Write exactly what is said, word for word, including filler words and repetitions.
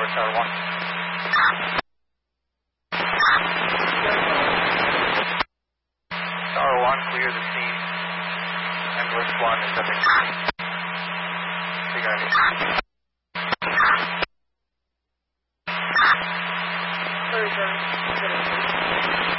over Tower one. Tower one, clear the scene. Ambulance one is up in thirty-seven.